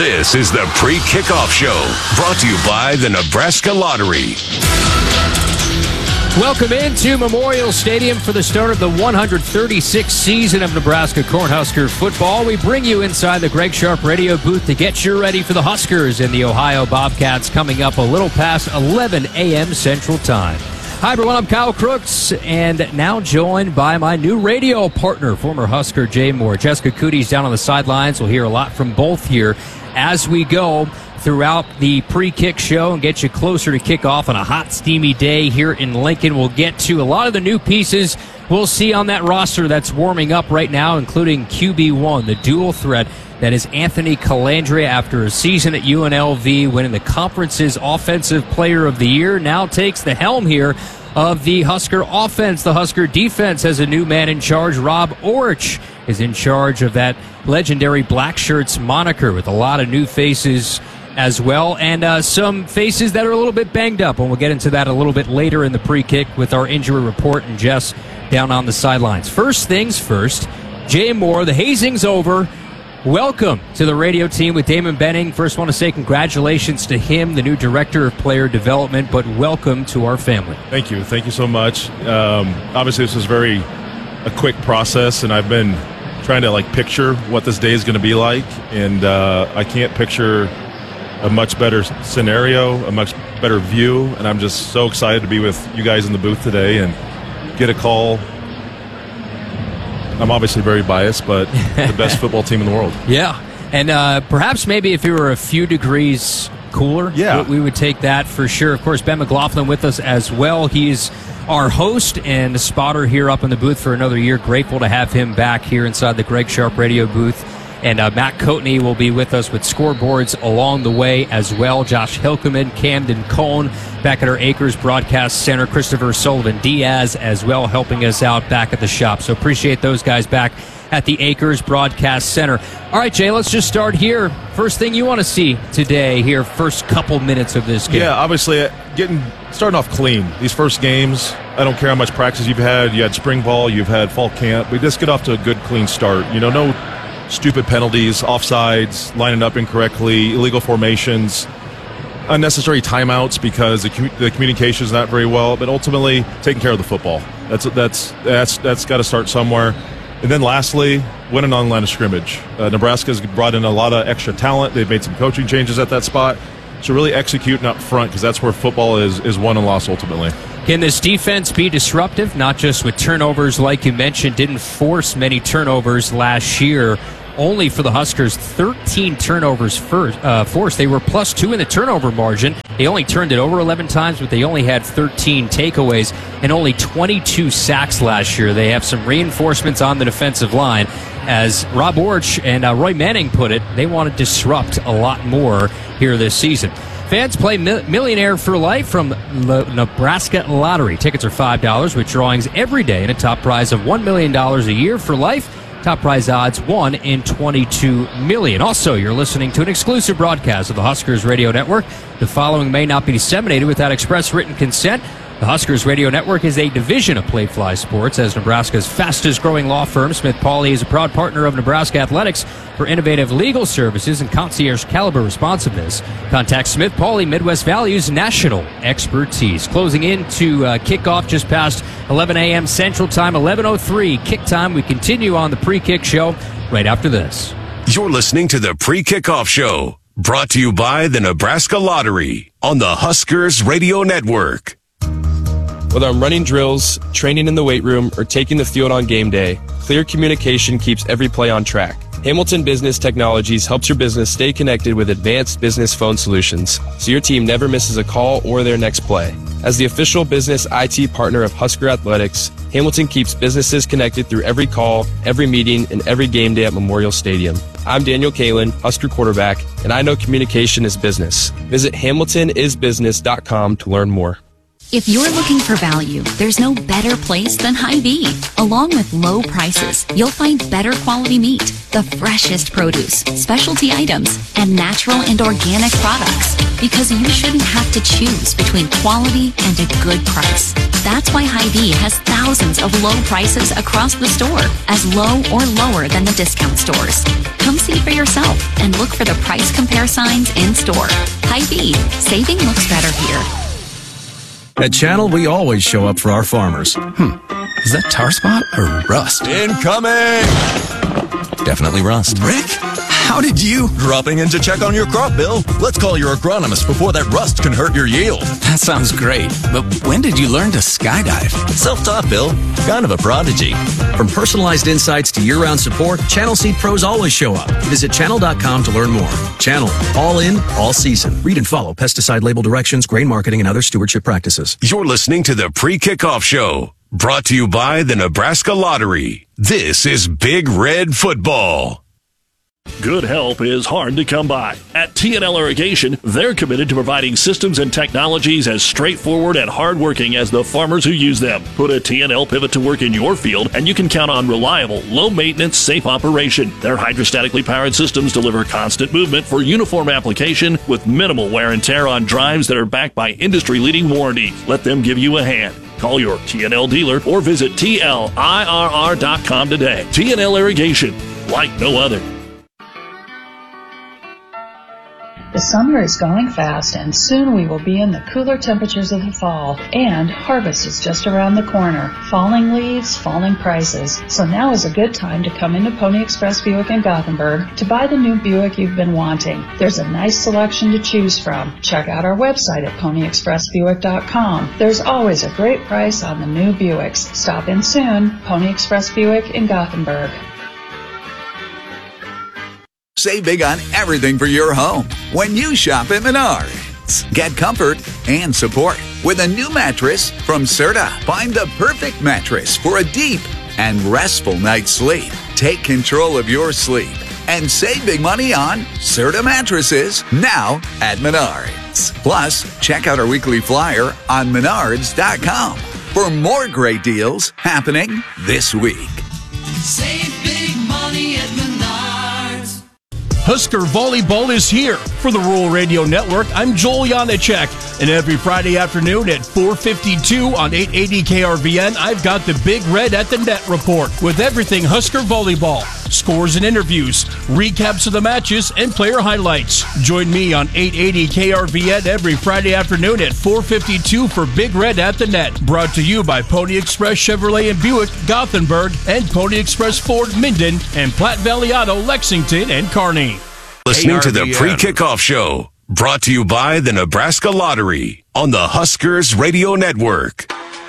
This is the Pre-Kickoff Show, brought to you by the Nebraska Lottery. Welcome into Memorial Stadium for the start of the 136th season of Nebraska Cornhusker football. We bring you inside the Greg Sharp radio booth to get you ready for the Huskers and the Ohio Bobcats coming up a little past 11 a.m. Central Time. Hi, everyone. I'm Kyle Crooks, and now joined by my new radio partner, former Husker Jay Moore. Jessica Cootie's down on the sidelines. We'll hear a lot from both here as we go throughout the pre-kick show and get you closer to kickoff on a hot, steamy day here in Lincoln. We'll get to a lot of the new pieces we'll see on that roster that's warming up right now, including QB1, the dual threat that is Anthony Calandria, after a season at UNLV, winning the conference's Offensive Player of the Year, now takes the helm here of the Husker offense. The Husker defense has a new man in charge. Rob Orich is in charge of that legendary Black Shirts moniker, with a lot of new faces as well, and some faces that are a little bit banged up, and we'll get into that a little bit later in the pre-kick with our injury report and Jess down on the sidelines. First things first, Jay Moore, the hazing's over. Welcome to the radio team with Damon Benning. First, want to say congratulations to him, the new director of player development, but welcome to our family. Thank you. Thank you so much. Obviously, this was a quick process, and I've been trying to picture what this day is going to be like, and I can't picture a much better scenario, a much better view, and I'm just so excited to be with you guys in the booth today and get a call. I'm obviously very biased, but the best football team in the world. Yeah, and perhaps maybe if it were a few degrees cooler, we would take that for sure. Of course, Ben McLaughlin with us as well. He's our host and spotter here up in the booth for another year. Grateful to have him back here inside the Greg Sharp radio booth. And Matt Coatney will be with us with scoreboards along the way as well. Josh Hilkeman, Camden Cohn back at our Acres Broadcast Center. Christopher Sullivan-Diaz as well helping us out back at the shop. So appreciate those guys back at the Acres Broadcast Center. All right, Jay, let's just start here. First thing you want to see today here, first couple minutes of this game. Yeah, obviously starting off clean. These first games, I don't care how much practice you've had. You had spring ball, you've had fall camp. We just get off to a good, clean start. No stupid penalties, offsides, lining up incorrectly, illegal formations, unnecessary timeouts because the communication is not very well, but ultimately taking care of the football. That's got to start somewhere. And then lastly, winning on line of scrimmage. Nebraska's brought in a lot of extra talent. They've made some coaching changes at that spot. So really executing up front, because that's where football is won and lost ultimately. Can this defense be disruptive? Not just with turnovers, like you mentioned, didn't force many turnovers last year. Only for the Huskers, 13 turnovers forced. They were +2 in the turnover margin. They only turned it over 11 times, but they only had 13 takeaways and only 22 sacks last year. They have some reinforcements on the defensive line. As Rob Orich and Roy Manning put it, they want to disrupt a lot more here this season. Fans play Millionaire for Life from the Nebraska Lottery. Tickets are $5 with drawings every day and a top prize of $1 million a year for life. Top prize odds 1 in 22 million. Also, you're listening to an exclusive broadcast of the Huskers Radio Network. The following may not be disseminated without express written consent. The Huskers Radio Network is a division of Playfly Sports. As Nebraska's fastest growing law firm, Smith Pauley is a proud partner of Nebraska Athletics for innovative legal services and concierge caliber responsiveness. Contact Smith Pauley, Midwest Values National Expertise. Closing in to kickoff just past 11 a.m. Central Time, 11:03 kick time. We continue on the pre-kick show right after this. You're listening to the Pre-Kickoff Show, brought to you by the Nebraska Lottery on the Huskers Radio Network. Whether I'm running drills, training in the weight room, or taking the field on game day, clear communication keeps every play on track. Hamilton Business Technologies helps your business stay connected with advanced business phone solutions, so your team never misses a call or their next play. As the official business IT partner of Husker Athletics, Hamilton keeps businesses connected through every call, every meeting, and every game day at Memorial Stadium. I'm Daniel Kalin, Husker quarterback, and I know communication is business. Visit HamiltonIsBusiness.com to learn more. If you're looking for value, there's no better place than Hy-Vee. Along with low prices, you'll find better quality meat, the freshest produce, specialty items, and natural and organic products. Because you shouldn't have to choose between quality and a good price. That's why Hy-Vee has thousands of low prices across the store, as low or lower than the discount stores. Come see for yourself and look for the price compare signs in store. Hy-Vee. Saving looks better here. At Channel, we always show up for our farmers. Is that tar spot or rust? Incoming! Definitely rust. Rick, how did you? Dropping in to check on your crop, Bill. Let's call your agronomist before that rust can hurt your yield. That sounds great. But when did you learn to skydive? Self-taught, Bill. Kind of a prodigy. From personalized insights to year-round support, Channel Seed pros always show up. Visit channel.com to learn more. Channel. All in, all season. Read and follow pesticide label directions, grain marketing, and other stewardship practices. You're listening to the Pre-Kickoff Show, brought to you by the Nebraska Lottery. This is Big Red Football. Good help is hard to come by. At T&L Irrigation, they're committed to providing systems and technologies as straightforward and hardworking as the farmers who use them. Put a T&L pivot to work in your field, and you can count on reliable, low-maintenance, safe operation. Their hydrostatically powered systems deliver constant movement for uniform application with minimal wear and tear on drives that are backed by industry-leading warranties. Let them give you a hand. Call your T&L dealer or visit TLIRR.com today. T&L Irrigation, like no other. The summer is going fast, and soon we will be in the cooler temperatures of the fall, and harvest is just around the corner. Falling leaves, falling prices. So now is a good time to come into Pony Express Buick in Gothenburg to buy the new Buick you've been wanting. There's a nice selection to choose from. Check out our website at ponyexpressbuick.com. There's always a great price on the new Buicks. Stop in soon. Pony Express Buick in Gothenburg. Save big on everything for your home when you shop at Menards. Get comfort and support with a new mattress from Serta. Find the perfect mattress for a deep and restful night's sleep. Take control of your sleep and save big money on Serta mattresses now at Menards. Plus, check out our weekly flyer on Menards.com for more great deals happening this week. Save big money at Menards. Husker Volleyball is here. For the Rural Radio Network, I'm Joel Janacek. And every Friday afternoon at 4:52 on 880 KRVN, I've got the Big Red at the Net report with everything Husker Volleyball. Scores and interviews, recaps of the matches, and player highlights. Join me on 880 KRVN every Friday afternoon at 4:52 for Big Red at the Net. Brought to you by Pony Express Chevrolet and Buick, Gothenburg, and Pony Express Ford, Minden, and Platte Valley Auto, Lexington, and Kearney. Listening to the Pre-Kickoff Show, brought to you by the Nebraska Lottery on the Huskers Radio Network.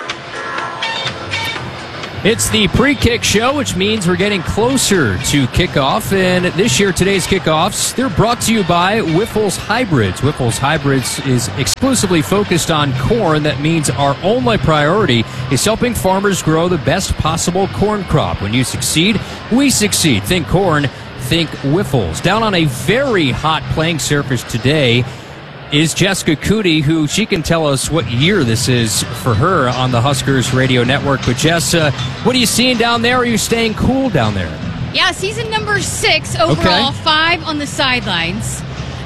It's the pre-kick show, which means we're getting closer to kickoff. And this year, today's kickoffs, they're brought to you by Wyffels Hybrids. Wyffels Hybrids is exclusively focused on corn. That means our only priority is helping farmers grow the best possible corn crop. When you succeed, we succeed. Think corn, think Wyffels. Down on a very hot playing surface today is Jessica Cootie, who she can tell us what year this is for her on the Huskers Radio Network. But Jess, what are you seeing down there? Are you staying cool down there? Yeah, season number 6 overall, okay. 5 on the sidelines.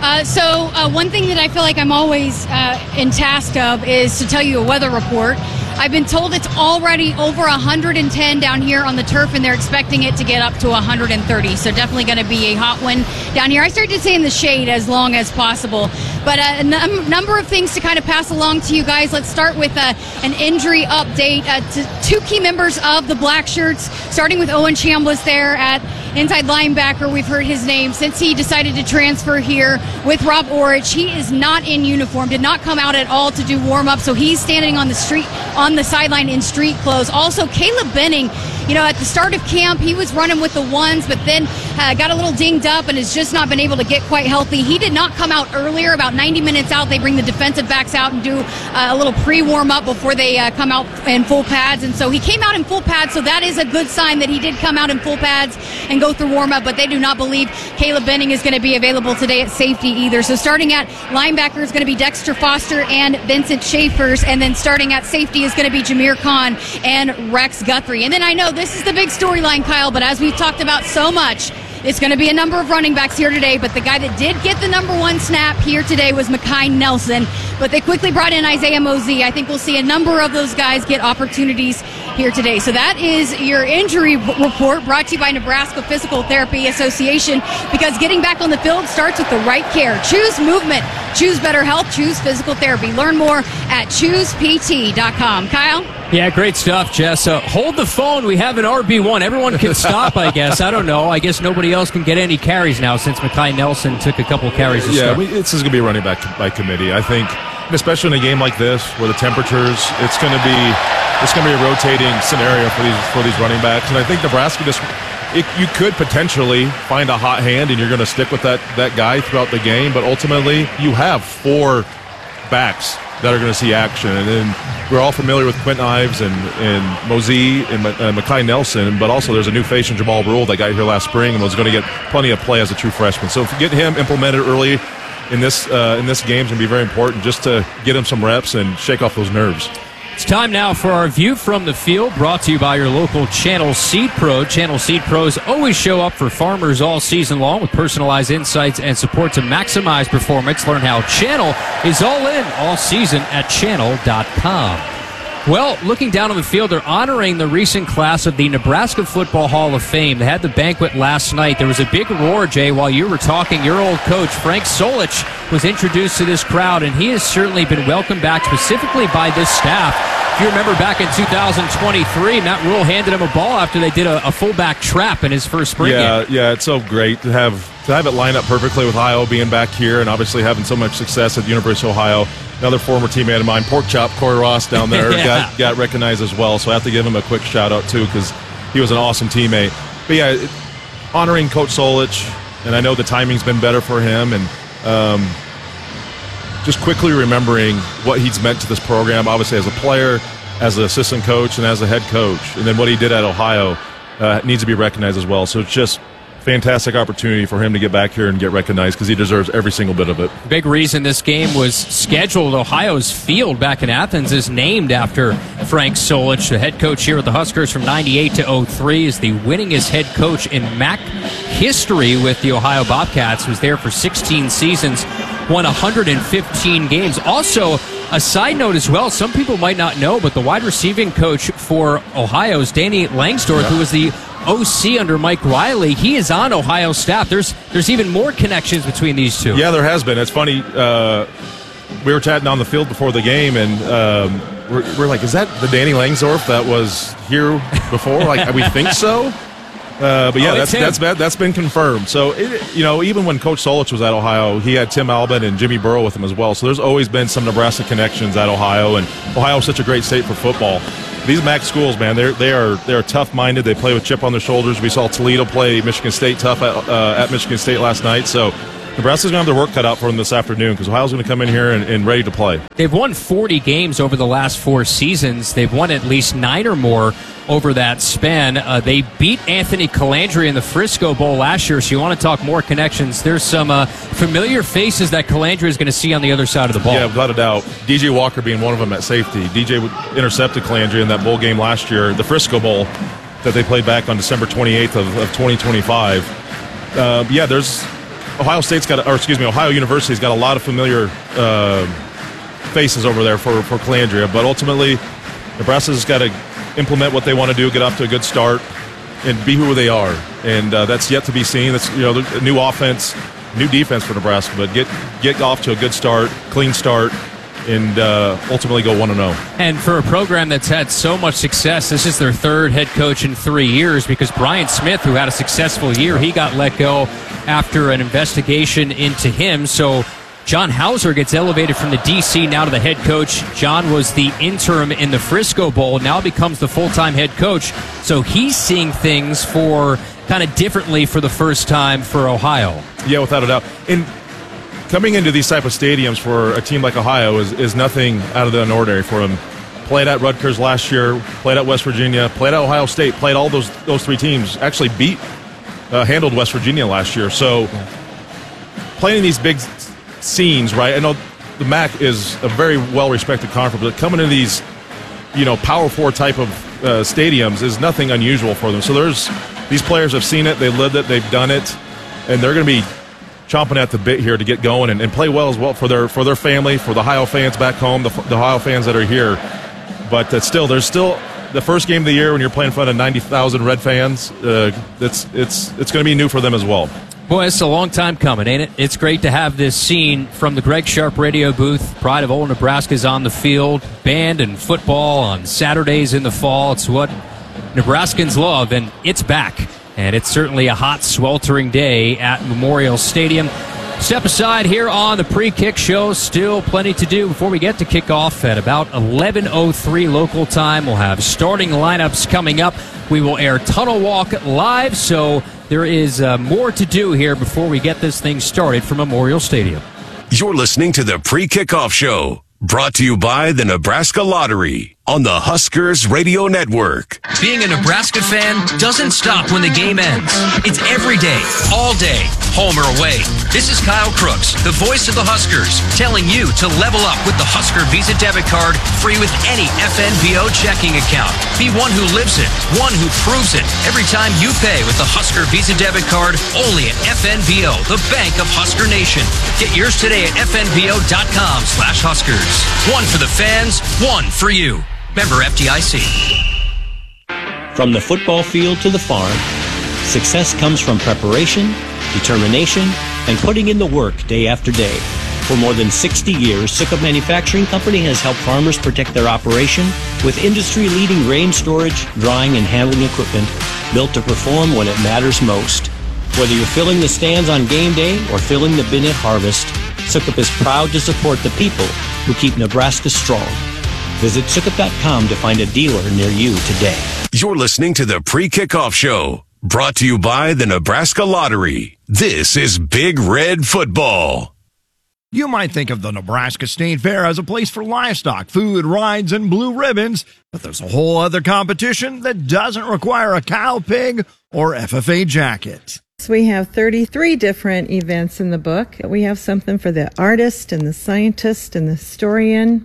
So one thing that I feel like I'm always in task of is to tell you a weather report. I've been told it's already over 110 down here on the turf, and they're expecting it to get up to 130. So definitely going to be a hot one down here. I started to stay in the shade as long as possible. But a number of things to kind of pass along to you guys. Let's start with an injury update to 2 key members of the Black Shirts, starting with Owen Chambliss there at inside linebacker. We've heard his name since he decided to transfer here with Rob Orich. He is not in uniform, did not come out at all to do warm-up, so he's standing on the street, on the sideline in street clothes. Also, Caleb Benning, at the start of camp, he was running with the ones, but then got a little dinged up and has just not been able to get quite healthy. He did not come out earlier. About 90 minutes out, they bring the defensive backs out and do a little pre-warm-up before they come out in full pads. And so he came out in full pads, so that is a good sign that he did come out in full pads and go through warm-up, but they do not believe Caleb Benning is going to be available today at safety either. So starting at linebacker is going to be Dexter Foster and Vincent Schaefers, and then starting at safety is going to be Jameer Khan and Rex Guthrie. And then I know this is the big storyline, Kyle, but as we've talked about so much, it's going to be a number of running backs here today, but the guy that did get the number 1 snap here today was Mekhi Nelson, but they quickly brought in Isaiah Mosey. I think we'll see a number of those guys get opportunities here today. So that is your injury report brought to you by Nebraska Physical Therapy Association, because getting back on the field starts with the right care. Choose movement. Choose better health. Choose physical therapy. Learn more at choosept.com. Kyle? Yeah, great stuff, Jess. Hold the phone. We have an RB1. Everyone can stop, I guess. I don't know. I guess nobody else can get any carries now since Mekhi Nelson took a couple carries to start. This is going to be running back by committee. I think, especially in a game like this where the temperatures, it's going to be a rotating scenario for these running backs. And I think Nebraska you could potentially find a hot hand and you're going to stick with that guy throughout the game. But ultimately, you have 4 backs that are going to see action. And then we're all familiar with Quentin Ives and Mosey and Mekhi Nelson, but also there's a new face in Jamal Rule that got here last spring and was going to get plenty of play as a true freshman. So if you get him implemented early in this game, it's going to be very important just to get him some reps and shake off those nerves. It's time now for our View from the Field, brought to you by your local Channel Seed Pro. Channel Seed Pros always show up for farmers all season long with personalized insights and support to maximize performance. Learn how Channel is all in all season at channel.com. Well, looking down on the field, they're honoring the recent class of the Nebraska Football Hall of Fame. They had the banquet last night. There was a big roar, Jay, while you were talking. Your old coach, Frank Solich, was introduced to this crowd, and he has certainly been welcomed back specifically by this staff. If you remember back in 2023, Matt Rule handed him a ball after they did a fullback trap in his first spring game. Yeah, it's so great to have it line up perfectly with Ohio being back here and obviously having so much success at the University of Ohio. Another former teammate of mine, Pork Chop, Corey Ross down there, got recognized as well. So I have to give him a quick shout-out, too, because he was an awesome teammate. But, yeah, honoring Coach Solich, and I know the timing's been better for him, and just quickly remembering what he's meant to this program, obviously as a player, as an assistant coach, and as a head coach. And then what he did at Ohio needs to be recognized as well. So it's just fantastic opportunity for him to get back here and get recognized because he deserves every single bit of it. Big reason this game was scheduled. Ohio's field back in Athens is named after Frank Solich, the head coach here at the Huskers from 98 to 03, is the winningest head coach in MAC history with the Ohio Bobcats. Was there for 16 seasons, won 115 games. Also, a side note as well, some people might not know, but the wide receiving coach for Ohio is Danny Langsdorff, who was the OC under Mike Riley. He is on Ohio staff. There's even more connections between these two. Yeah, there has been. It's funny. We were chatting on the field before the game, and we're like, is that the Danny Langsdorff that was here before? Like, we think so. But yeah, that's been confirmed. So even when Coach Solich was at Ohio, he had Tim Albin and Jimmy Burrow with him as well. So there's always been some Nebraska connections at Ohio, and Ohio is such a great state for football. These MAC schools, man, they are tough-minded. They play with chip on their shoulders. We saw Toledo play Michigan State tough at Michigan State last night. So Nebraska's going to have their work cut out for them this afternoon because Ohio's going to come in here and ready to play. They've won 40 games over the last 4 seasons. They've won at least 9 or more over that span. They beat Anthony Calandria in the Frisco Bowl last year, so you want to talk more connections. There's some familiar faces that Calandria is going to see on the other side of the ball. Yeah, without a doubt. DJ Walker being one of them at safety. DJ intercepted Calandria in that bowl game last year, the Frisco Bowl that they played back on December 28th of 2025. There's Ohio University's got a lot of familiar faces over there for Calandria, but ultimately Nebraska's got to implement what they want to do, get off to a good start, and be who they are. And that's yet to be seen. That's the new offense, new defense for Nebraska, but get off to a good start, clean start, and ultimately go 1-0. And for a program that's had so much success, this is their 3rd head coach in 3 years because Brian Smith, who had a successful year, he got let go after an investigation into him. So John Hauser gets elevated from the DC now to the head coach. John was the interim in the Frisco Bowl, now becomes the full-time head coach. So he's seeing things for kind of differently for the first time for Ohio. Yeah, without a doubt. And coming into these type of stadiums for a team like Ohio is nothing out of the ordinary for them. Played at Rutgers last year, played at West Virginia, played at Ohio State, played all those 3 teams, actually handled West Virginia last year. So playing in these big scenes, right? I know the MAC is a very well-respected conference, but coming into these, Power 4 type of stadiums is nothing unusual for them. So these players have seen it, they lived it, they've done it, and they're going to be chomping at the bit here to get going and play well as well for their family, for the Ohio fans back home, the Ohio fans that are here. But there's still the first game of the year when you're playing in front of 90,000 Red fans, it's going to be new for them as well. Boy, it's a long time coming, ain't it? It's great to have this scene from the Greg Sharp radio booth. Pride of Old Nebraska's on the field. Band and football on Saturdays in the fall. It's what Nebraskans love, and it's back. And it's certainly a hot, sweltering day at Memorial Stadium. Step aside here on the pre-kick show. Still plenty to do before we get to kickoff at about 11:03 local time. We'll have starting lineups coming up. We will air Tunnel Walk live, so there is more to do here before we get this thing started from Memorial Stadium. You're listening to the Pre-Kickoff Show, brought to you by the Nebraska Lottery on the Huskers Radio Network. Being a Nebraska fan doesn't stop when the game ends. It's every day, all day, home or away. This is Kyle Crooks, the voice of the Huskers, telling you to level up with the Husker Visa debit card, free with any FNVO checking account. Be one who lives it, one who proves it. Every time you pay with the Husker Visa debit card, only at FNVO, the bank of Husker Nation. Get yours today at FNVO.com/Huskers. One for the fans, one for you. Member FDIC. From the football field to the farm, success comes from preparation, determination, and putting in the work day after day. For more than 60 years, Sukup Manufacturing Company has helped farmers protect their operation with industry-leading grain storage, drying, and handling equipment built to perform when it matters most. Whether you're filling the stands on game day or filling the bin at harvest, Sukup is proud to support the people who keep Nebraska strong. Visit Sukup.com to find a dealer near you today. You're listening to the Pre-Kickoff Show, brought to you by the Nebraska Lottery. This is Big Red Football. You might think of the Nebraska State Fair as a place for livestock, food, rides, and blue ribbons, but there's a whole other competition that doesn't require a cow, pig, or FFA jacket. So we have 33 different events in the book. We have something for the artist and the scientist and the historian,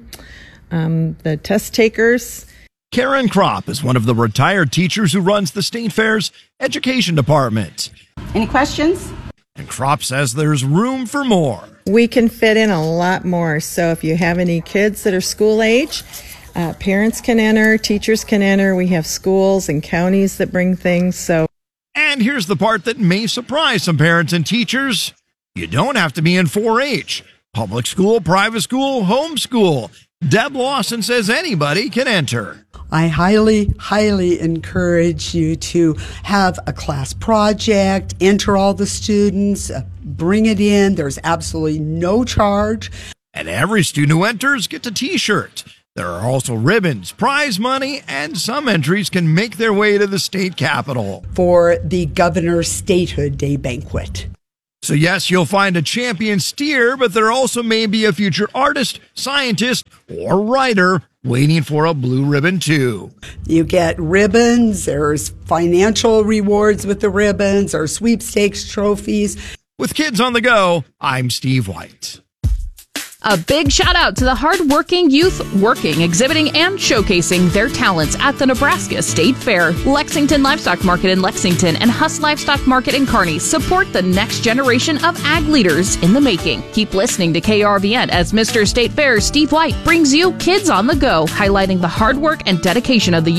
the test takers. Karen Kropp is one of the retired teachers who runs the State Fair's education department. Any questions? And Kropp says there's room for more. We can fit in a lot more. So if you have any kids that are school age, parents can enter, teachers can enter. We have schools and counties that bring things. And here's the part that may surprise some parents and teachers. You don't have to be in 4-H. Public school, private school, homeschool. Deb Lawson says anybody can enter. I highly encourage you to have a class project, enter all the students, bring it in. There's absolutely no charge. And every student who enters gets a T-shirt. There are also ribbons, prize money, and some entries can make their way to the state capitol for the Governor's Statehood Day banquet. So yes, you'll find a champion steer, but there also may be a future artist, scientist, or writer waiting for a blue ribbon too. You get ribbons, there's financial rewards with the ribbons, or sweepstakes trophies. With Kids on the Go, I'm Steve White. A big shout out to the hardworking youth working, exhibiting, and showcasing their talents at the Nebraska State Fair. Lexington Livestock Market in Lexington and Huss Livestock Market in Kearney support the next generation of ag leaders in the making. Keep listening to KRVN as Mr. State Fair's Steve White brings you Kids on the Go, highlighting the hard work and dedication of the